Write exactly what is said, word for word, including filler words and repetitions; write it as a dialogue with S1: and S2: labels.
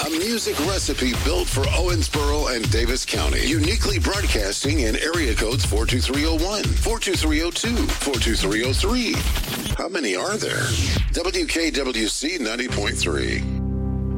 S1: A music recipe built for Owensboro and Davis County. Uniquely broadcasting in area codes four two three oh one, four two three oh two, four two three oh three. How many are there? W K W C ninety point three.